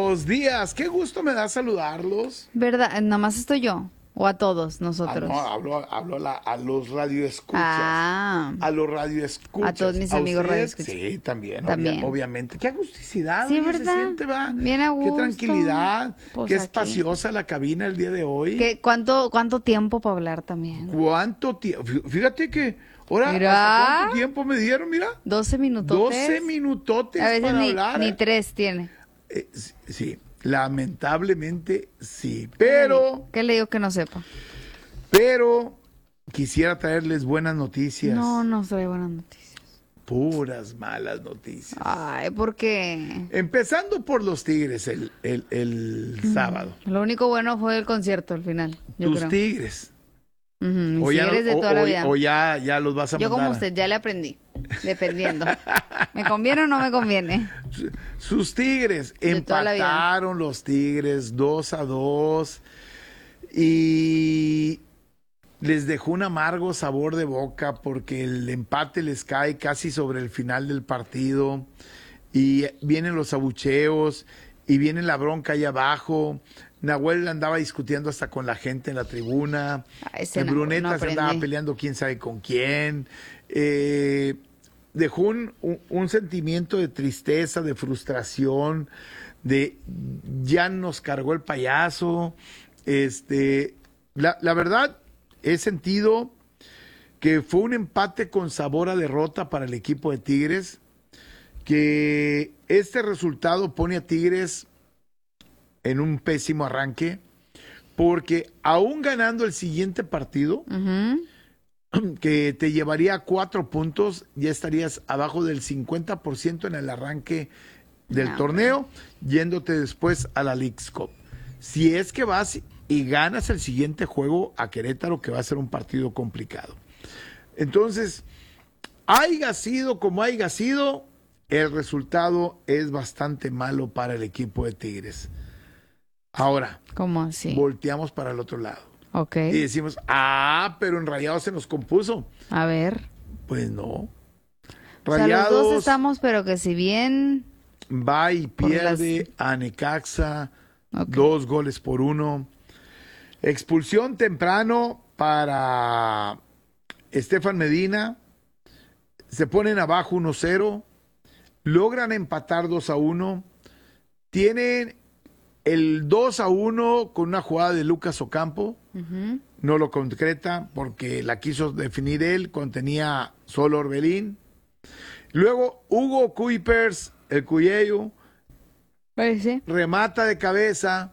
buenos días. Qué gusto me da saludarlos. ¿Verdad? Nomás estoy yo. O a todos nosotros. No, hablo a los radioescuchas. Ah. A los radioescuchas. A todos mis amigos radioescuchas. Sí, también. También. Obviamente. Qué agusticidad. Sí, oye, ¿verdad? se siente, va. Bien a gusto. Qué tranquilidad. Pues qué aquí. espaciosa la cabina el día de hoy. ¿Cuánto tiempo para hablar también? ¿Cuánto tiempo? Fíjate que ahora, Mira. ¿hasta cuánto tiempo me dieron? Mira. 12 minutos. 12 minutotes A veces para hablar. ni 3 tiene. Sí, lamentablemente sí. Pero ¿Qué le digo que no sepa? quisiera traerles buenas noticias. No trae buenas noticias. Puras malas noticias. Ay, ¿por qué? Empezando por los Tigres el sábado. Lo único bueno fue el concierto al final, yo Tus creo. Tigres. Mis O ya, Tigres de toda la vida. o ya los vas a Yo mandar. como usted, ya le aprendí. Dependiendo. ¿Me conviene o no me conviene? Sus Tigres De toda la vida. empataron los Tigres 2-2 y les dejó un amargo sabor de boca porque el empate les cae casi sobre el final del partido y vienen los abucheos y viene la bronca ahí abajo. Nahuel andaba discutiendo hasta con la gente en la tribuna. Ese El Nahuel Bruneta no se andaba aprende. peleando quién sabe con quién. Dejó un sentimiento de tristeza, de frustración, de ya nos cargó el payaso. La verdad, he sentido que fue un empate con sabor a derrota para el equipo de Tigres, que este resultado pone a Tigres en un pésimo arranque, porque aún ganando el siguiente partido, que te llevaría a 4 puntos, ya estarías abajo del 50% en el arranque del torneo, yéndote después a la Leagues Cup. Si es que vas y ganas el siguiente juego a Querétaro, que va a ser un partido complicado. Entonces, haya sido como haya sido, el resultado es bastante malo para el equipo de Tigres. Ahora, ¿Cómo así? volteamos para el otro lado. Ok. Y decimos, pero en Rayados se nos compuso. A ver. Pues no. O sea, Rayados los dos estamos, pero que si bien... va y por pierde a Necaxa, Ok. 2-1. Expulsión temprano para Estefan Medina. Se ponen abajo 1-0. Logran empatar 2-1. Tienen el 2-1 con una jugada de Lucas Ocampo. No lo concreta porque la quiso definir él, contenía solo Orbelín. Luego Hugo Kuipers, el Cuyello, Parece. remata de cabeza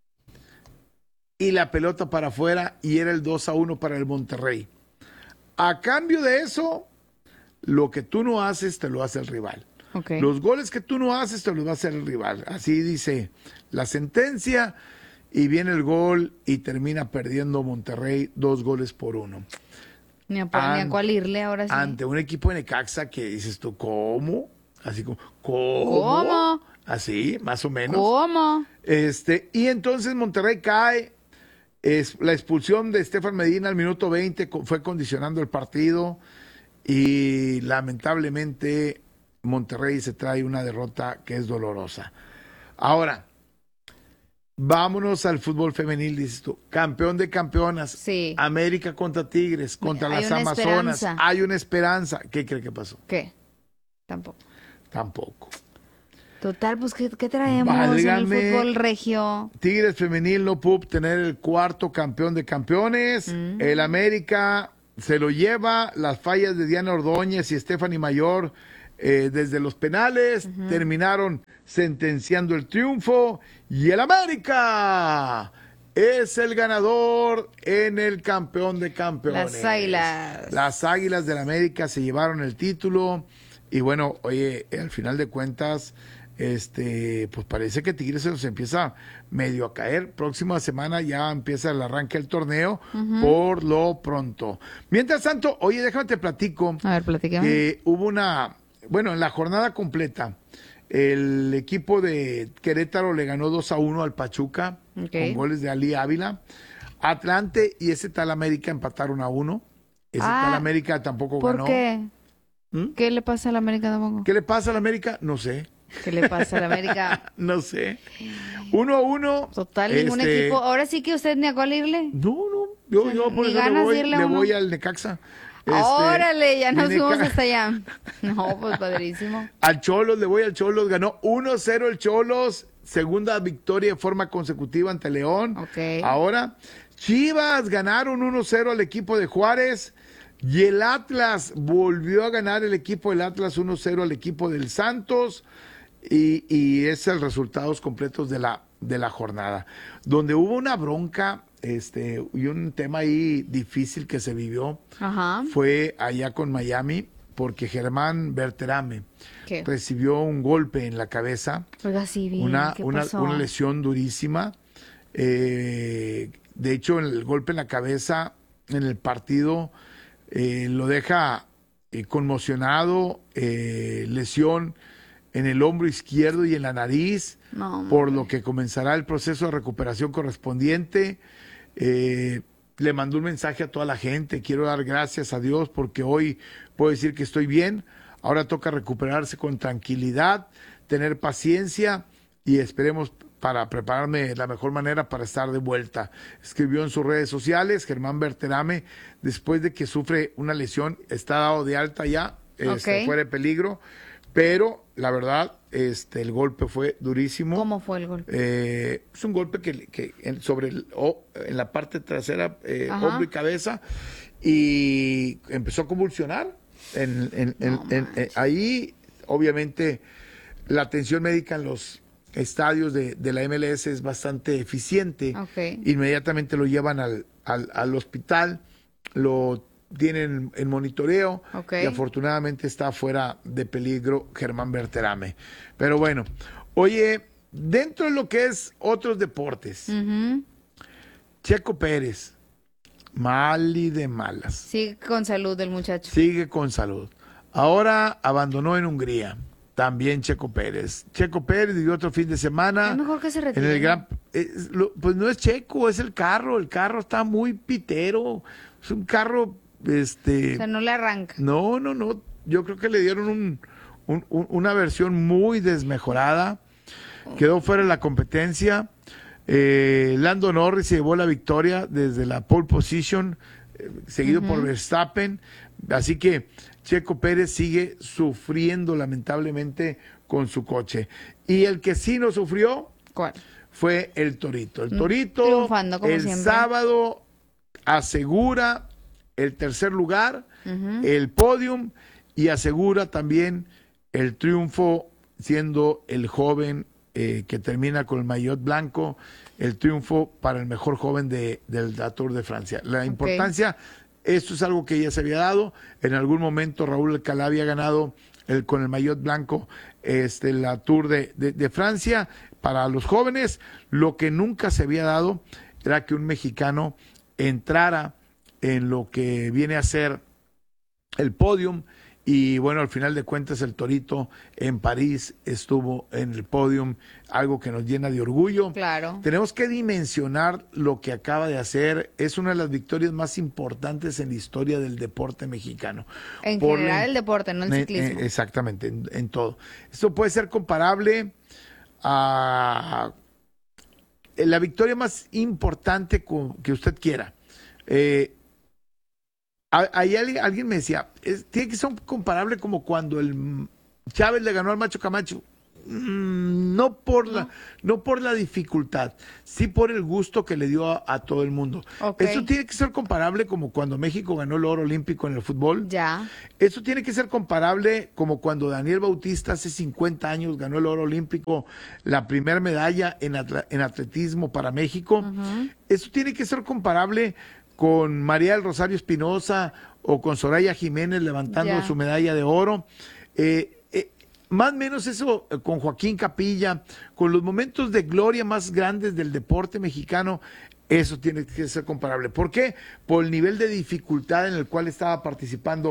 y la pelota para afuera y era el 2-1 para el Monterrey. A cambio de eso, lo que tú no haces, te lo hace el rival. Ok. Los goles que tú no haces, te los va a hacer el rival. Así dice la sentencia y viene el gol y termina perdiendo Monterrey 2-1. Ni a cuál irle ahora sí. Ante un equipo de Necaxa que dices tú, ¿cómo? Así como, ¿Cómo? Así, más o menos. ¿Cómo? Y entonces Monterrey cae. La expulsión de Estefan Medina al minuto 20 fue condicionando el partido y lamentablemente Monterrey se trae una derrota que es dolorosa. Ahora, vámonos al fútbol femenil, dices tú. Campeón de campeonas. Sí. América contra Tigres, contra Hay las una Amazonas. esperanza. Hay una esperanza. ¿Qué cree que pasó? ¿Qué? Tampoco. Tampoco. Total, pues, ¿qué traemos Válgame. en el fútbol regio? Tigres femenil no pudo obtener el cuarto campeón de campeones. El América se lo lleva. Las fallas de Diana Ordóñez y Stephanie Mayor desde los penales terminaron sentenciando el triunfo. Y el América es el ganador en el campeón de campeones. Las Águilas. Las Águilas del América se llevaron el título. Y bueno, oye, al final de cuentas, pues parece que Tigres se nos empieza medio a caer. Próxima semana ya empieza el arranque del torneo por lo pronto. Mientras tanto, oye, déjame te platico. A ver, platícame. Que hubo en la jornada completa, el equipo de Querétaro le ganó 2-1 al Pachuca, con goles de Ali Ávila. Atlante y ese tal América empataron a 1. Ese tal América tampoco ¿Por ganó. qué? ¿Qué le pasa a la América tampoco? ¿Qué le pasa a la América? No sé. ¿Qué le pasa a la América? No sé. 1-1. Total, ningún equipo. Ahora sí que usted ni a cuál irle. No, yo por Ni eso ganas de irle a le uno. voy al Necaxa. Órale, ya nos mi fuimos Neca- hasta allá. No, pues padrísimo. Al Cholos, le voy al Cholos. Ganó 1-0 el Cholos. Segunda victoria de forma consecutiva ante León. Ok. Ahora, Chivas ganaron 1-0 al equipo de Juárez. Y el Atlas volvió a ganar el equipo del Atlas 1-0 al equipo del Santos. Y es el resultados completos de la jornada. Donde hubo una bronca y un tema ahí difícil que se vivió Ajá. fue allá con Miami, porque Germán Berterame ¿Qué? recibió un golpe en la cabeza, Oiga, sí, bien. una, ¿Qué una, pasó? una lesión durísima. De hecho, el golpe en la cabeza en el partido lo deja conmocionado, lesión en el hombro izquierdo y en la nariz, No, por hombre. lo que comenzará el proceso de recuperación correspondiente. Le mandó un mensaje a toda la gente: quiero dar gracias a Dios porque hoy puedo decir que estoy bien. Ahora toca recuperarse con tranquilidad, tener paciencia y esperemos para prepararme de la mejor manera para estar de vuelta. Escribió en sus redes sociales Germán Berterame, después de que sufre una lesión, está dado de alta ya, Ok. fuera de peligro, pero la verdad, el golpe fue durísimo. ¿Cómo fue el golpe? Es un golpe que en la parte trasera, Ajá. hombro y cabeza, y empezó a convulsionar. Ahí, obviamente, la atención médica en los estadios de la MLS es bastante eficiente. Ok. Inmediatamente lo llevan al hospital, lo tienen en monitoreo, Ok. y afortunadamente está fuera de peligro Germán Berterame. Pero bueno, oye, dentro de lo que es otros deportes, Ujú. Checo Pérez, mal y de malas, Sigue con salud el muchacho. sigue con salud. Ahora abandonó en Hungría, también Checo Pérez. Checo Pérez vivió otro fin de semana Es mejor que se en retire. el gran... pues no es Checo, es el carro está muy pitero, es un carro, O sea, no le arranca. no, yo creo que le dieron una versión muy desmejorada, quedó fuera de la competencia. Lando Norris se llevó la victoria desde la pole position, seguido por Verstappen, así que Checo Pérez sigue sufriendo lamentablemente con su coche. Y el que sí no sufrió ¿Cuál? fue el Torito. El Torito Triunfando, como el siempre. sábado asegura el tercer lugar, el podium, y asegura también el triunfo, siendo el joven que termina con el maillot blanco, el triunfo para el mejor joven del Tour de Francia. La importancia, esto es algo que ya se había dado. En algún momento Raúl Alcalá había ganado con el maillot blanco la Tour de Francia para los jóvenes. Lo que nunca se había dado era que un mexicano entrara en lo que viene a ser el podium. Y bueno, al final de cuentas el Torito en París estuvo en el podium, algo que nos llena de orgullo. Claro. Tenemos que dimensionar lo que acaba de hacer. Es una de las victorias más importantes en la historia del deporte mexicano. En Por general la- el deporte, no el ciclismo. Exactamente, en todo. Esto puede ser comparable a la victoria más importante que usted quiera. Ahí alguien me decía, tiene que ser comparable como cuando el Chávez le ganó al Macho Camacho. No por la dificultad, sí por el gusto que le dio a todo el mundo. Ok. Eso tiene que ser comparable como cuando México ganó el oro olímpico en el fútbol. Ya. Eso tiene que ser comparable como cuando Daniel Bautista hace 50 años ganó el oro olímpico, la primera medalla en atletismo para México. Eso tiene que ser comparable con María del Rosario Espinosa o con Soraya Jiménez levantando Ya. su medalla de oro. Más o menos eso con Joaquín Capilla, con los momentos de gloria más grandes del deporte mexicano. Eso tiene que ser comparable. ¿Por qué? Por el nivel de dificultad en el cual estaba participando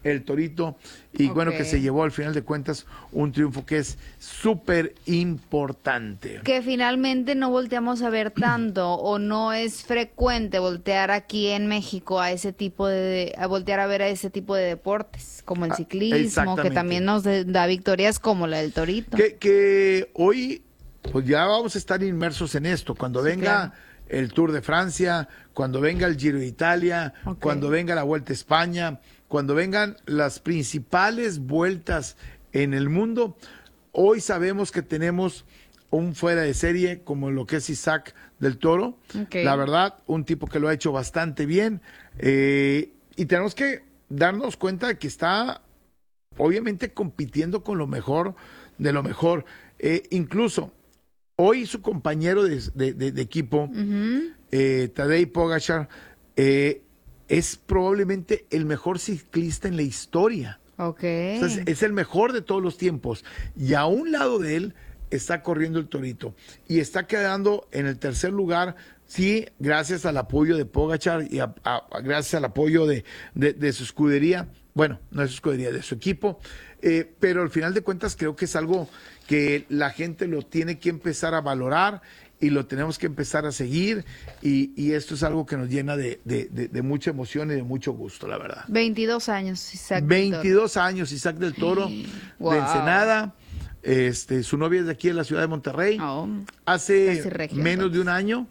el Torito, y bueno, que se llevó al final de cuentas un triunfo que es súper importante. Que finalmente no volteamos a ver tanto, o no es frecuente voltear aquí en México a voltear a ver a ese tipo de deportes, como el ciclismo, que también nos da victorias como la del Torito. Que hoy, pues ya vamos a estar inmersos en esto, cuando venga el Tour de Francia, cuando venga el Giro de Italia, cuando venga la Vuelta a España, cuando vengan las principales vueltas en el mundo, hoy sabemos que tenemos un fuera de serie como lo que es Isaac del Toro. La verdad, un tipo que lo ha hecho bastante bien, y tenemos que darnos cuenta de que está obviamente compitiendo con lo mejor de lo mejor. Incluso hoy su compañero de equipo, Tadej Pogačar, es probablemente el mejor ciclista en la historia. Entonces, es el mejor de todos los tiempos. Y a un lado de él está corriendo el Torito. Y está quedando en el tercer lugar, sí, gracias al apoyo de Pogačar y gracias al apoyo de su escudería. Bueno, no es su escudería, de su equipo. Pero al final de cuentas creo que es algo que la gente lo tiene que empezar a valorar y lo tenemos que empezar a seguir, y esto es algo que nos llena de mucha emoción y de mucho gusto, la verdad. 22 años, Isaac 22 años, Isaac del Toro, wow, de Ensenada. Su novia es de aquí, de la ciudad de Monterrey. Hace menos de un año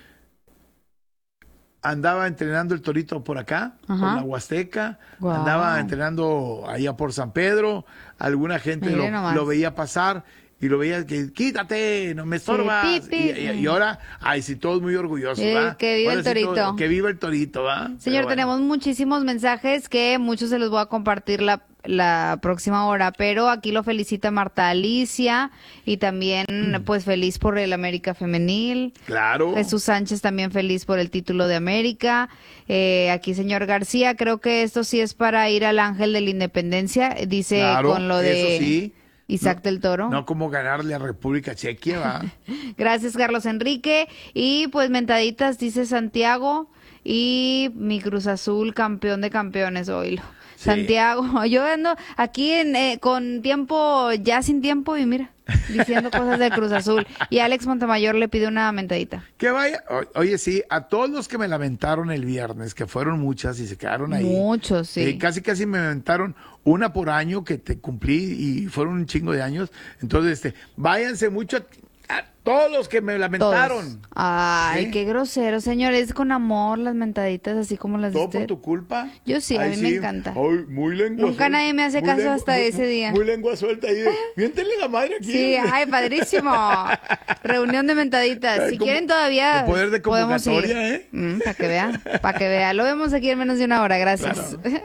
andaba entrenando el Torito por acá, por la Huasteca, andaba entrenando allá por San Pedro, alguna gente lo veía pasar y lo veía que quítate, no me estorbas, y ahora, ay, sí, todos muy orgullosos, ¿va? Que viva el Torito. Que viva el Torito, ¿va? Señor, tenemos muchísimos mensajes que muchos se los voy a compartir la próxima hora, pero aquí lo felicita Marta Alicia, y también pues feliz por el América femenil. Claro. Jesús Sánchez también feliz por el título de América. Aquí señor García, creo que esto sí es para ir al Ángel de la Independencia, dice, claro, con lo de eso sí. Isaac del Toro. No como ganarle a República Chequia, ¿va? Gracias, Carlos Enrique. Y pues mentaditas, dice Santiago, y mi Cruz Azul, campeón de campeones, oílo. Sí. Santiago, yo ando aquí con tiempo, ya sin tiempo, y mira, diciendo cosas del Cruz Azul. Y Alex Montemayor le pide una mentadita. Que vaya, oye, sí, a todos los que me lamentaron el viernes, que fueron muchas y se quedaron ahí. Muchos, sí. Casi me lamentaron una por año que te cumplí, y fueron un chingo de años. Entonces, váyanse mucho a todos los que me lamentaron. Todos. Ay, ¿sí? Qué grosero, señores, con amor las mentaditas, así como las de ¿todo usted? por tu culpa? Yo sí, a mí me encanta. Ay, muy lengua. Nunca nadie me hace caso hasta ese día. Muy lengua suelta ahí. Miéntele la madre aquí. Sí, ay, padrísimo. Reunión de mentaditas. Si quieren todavía poder de convocatoria, para que vea. Lo vemos aquí en menos de una hora. Gracias. Claro.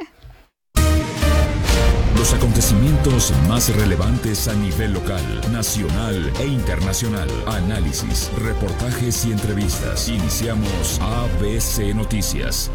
Los acontecimientos más relevantes a nivel local, nacional e internacional. Análisis, reportajes y entrevistas. Iniciamos ABC Noticias.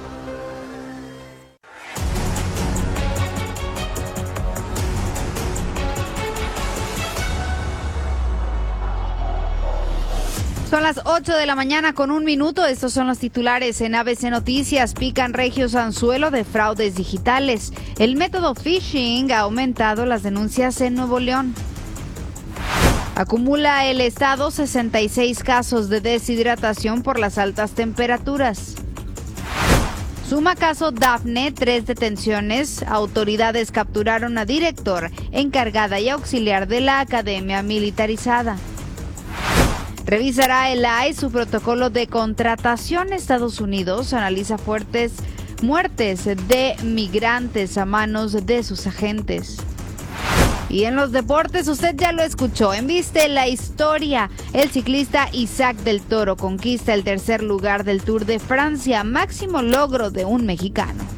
Son las 8 de la mañana con 1 minuto. Estos son los titulares en ABC Noticias. Pican regios anzuelo de fraudes digitales. El método phishing ha aumentado las denuncias en Nuevo León. Acumula el estado 66 casos de deshidratación por las altas temperaturas. Suma caso Dafne, 3 detenciones. Autoridades capturaron a director, encargada y auxiliar de la academia militarizada. Revisará el AI su protocolo de contratación. Estados Unidos analiza fuertes muertes de migrantes a manos de sus agentes. Y en los deportes, usted ya lo escuchó, embiste la historia. El ciclista Isaac del Toro conquista el tercer lugar del Tour de Francia, máximo logro de un mexicano.